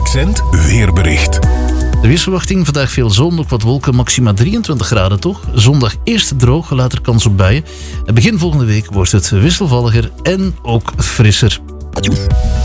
Accent weerbericht. De weersverwachting, vandaag veel zon, ook wat wolken, maxima 23 graden toch. Zondag eerst droog, later kans op buien. En begin volgende week wordt het wisselvalliger en ook frisser.